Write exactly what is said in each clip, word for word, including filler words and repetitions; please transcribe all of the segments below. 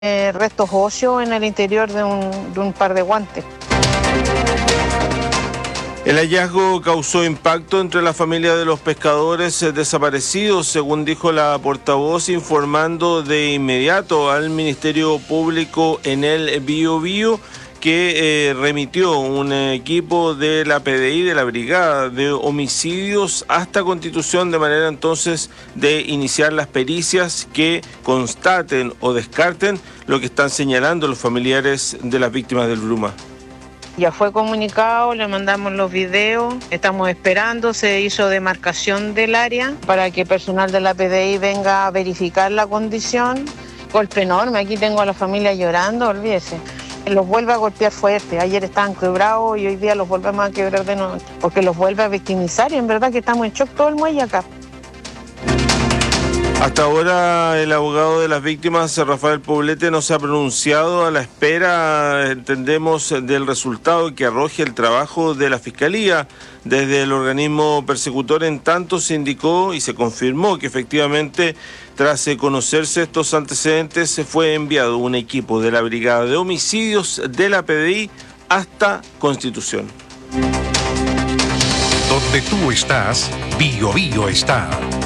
eh, restos óseos en el interior de un, de un par de guantes. El hallazgo causó impacto entre la familia de los pescadores desaparecidos, según dijo la portavoz, informando de inmediato al Ministerio Público en el Biobío, que eh, remitió un equipo de la P D I, de la Brigada de Homicidios, hasta Constitución, de manera entonces de iniciar las pericias que constaten o descarten lo que están señalando los familiares de las víctimas del Bruma. Ya fue comunicado, le mandamos los videos, estamos esperando, se hizo demarcación del área para que personal de la P D I venga a verificar la condición. Golpe enorme, aquí tengo a la familia llorando, olvídese. Los vuelve a golpear fuerte, ayer estaban quebrados y hoy día los volvemos a quebrar de nuevo, porque los vuelve a victimizar y en verdad que estamos en shock todo el muelle acá. Hasta ahora el abogado de las víctimas, Rafael Poblete, no se ha pronunciado a la espera, entendemos, del resultado que arroje el trabajo de la Fiscalía. Desde el organismo persecutor, en tanto, se indicó y se confirmó que efectivamente, tras conocerse estos antecedentes, se fue enviado un equipo de la Brigada de Homicidios de la P D I hasta Constitución. Donde tú estás, Biobío está.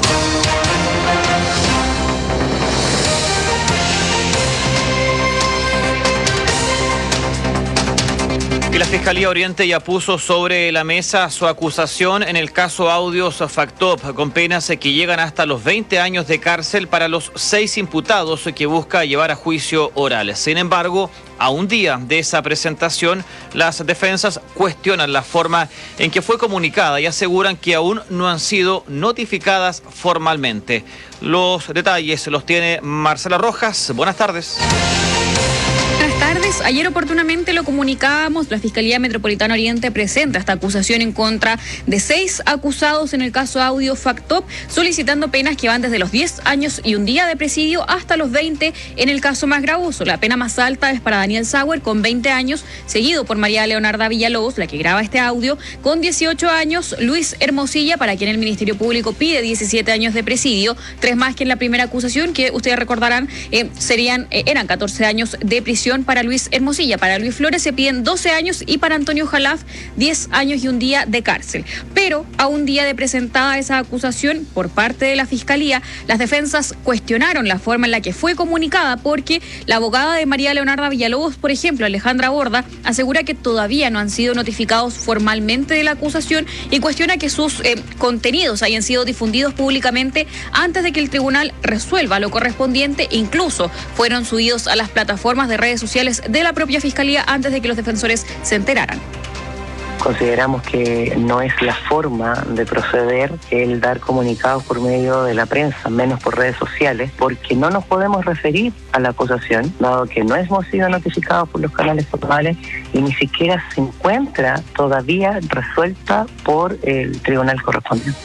Y la Fiscalía Oriente ya puso sobre la mesa su acusación en el caso Audios Factop, con penas que llegan hasta los veinte años de cárcel para los seis imputados que busca llevar a juicio oral. Sin embargo, a un día de esa presentación, las defensas cuestionan la forma en que fue comunicada y aseguran que aún no han sido notificadas formalmente. Los detalles los tiene Marcela Rojas. Buenas tardes. Buenas tardes. Ayer oportunamente lo comunicábamos, la Fiscalía Metropolitana Oriente presenta esta acusación en contra de seis acusados en el caso Audio Factop, solicitando penas que van desde los diez años y un día de presidio hasta los veinte en el caso más gravoso. La pena más alta es para Daniel Sauer con veinte años, seguido por María Leonarda Villalobos, la que graba este audio, con dieciocho años, Luis Hermosilla, para quien el Ministerio Público pide diecisiete años de presidio, tres más que en la primera acusación, que ustedes recordarán eh, serían eh, eran catorce años de prisión para Luis Hermosilla. Para Luis Flores se piden doce años y para Antonio Jalaf diez años y un día de cárcel. Pero a un día de presentada esa acusación por parte de la Fiscalía, las defensas cuestionaron la forma en la que fue comunicada, porque la abogada de María Leonarda Villalobos, por ejemplo, Alejandra Borda, asegura que todavía no han sido notificados formalmente de la acusación y cuestiona que sus eh, contenidos hayan sido difundidos públicamente antes de que el tribunal resuelva lo correspondiente. Incluso fueron subidos a las plataformas de redes sociales de la propia Fiscalía antes de que los defensores se enteraran. Consideramos que no es la forma de proceder el dar comunicados por medio de la prensa, menos por redes sociales, porque no nos podemos referir a la acusación, dado que no hemos sido notificados por los canales formales y ni siquiera se encuentra todavía resuelta por el tribunal correspondiente.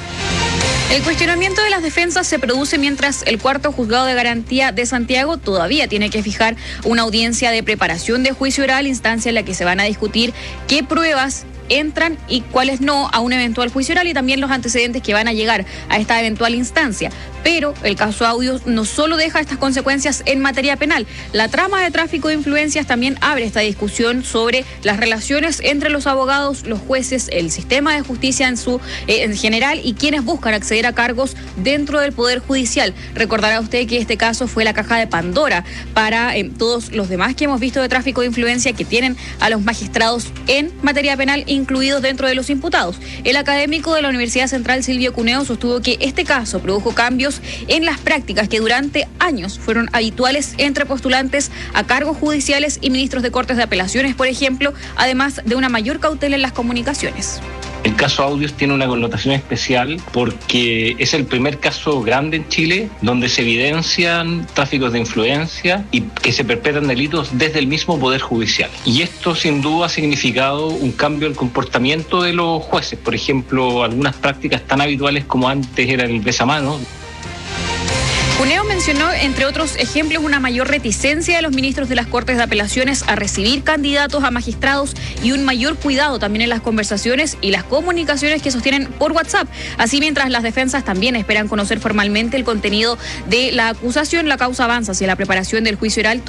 El cuestionamiento de las defensas se produce mientras el cuarto juzgado de garantía de Santiago todavía tiene que fijar una audiencia de preparación de juicio oral, instancia en la que se van a discutir qué pruebas entran y cuáles no a un eventual juicio oral, y también los antecedentes que van a llegar a esta eventual instancia. Pero el caso Audios no solo deja estas consecuencias en materia penal. La trama de tráfico de influencias también abre esta discusión sobre las relaciones entre los abogados, los jueces, el sistema de justicia en su eh, en general y quienes buscan acceder a cargos dentro del Poder Judicial. Recordará usted que este caso fue la caja de Pandora para eh, todos los demás que hemos visto de tráfico de influencia, que tienen a los magistrados en materia penal incluidos dentro de los imputados. El académico de la Universidad Central, Silvio Cuneo, sostuvo que este caso produjo cambios en las prácticas que durante años fueron habituales entre postulantes a cargos judiciales y ministros de Cortes de Apelaciones, por ejemplo, además de una mayor cautela en las comunicaciones. El caso Audios tiene una connotación especial porque es el primer caso grande en Chile donde se evidencian tráficos de influencia y que se perpetran delitos desde el mismo Poder Judicial. Y esto sin duda ha significado un cambio en el comportamiento de los jueces. Por ejemplo, algunas prácticas tan habituales como antes era el besamano. Cuneo mencionó, entre otros ejemplos, una mayor reticencia de los ministros de las Cortes de Apelaciones a recibir candidatos a magistrados y un mayor cuidado también en las conversaciones y las comunicaciones que sostienen por WhatsApp. Así, mientras las defensas también esperan conocer formalmente el contenido de la acusación, la causa avanza hacia la preparación del juicio oral.